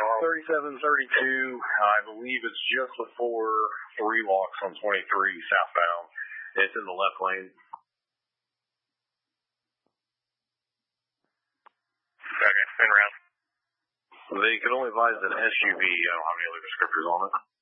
3732, I believe it's just before 3 locks on 23 southbound. It's in the left lane. Okay, spin around. They can only advise an SUV. I don't have any other descriptors on it.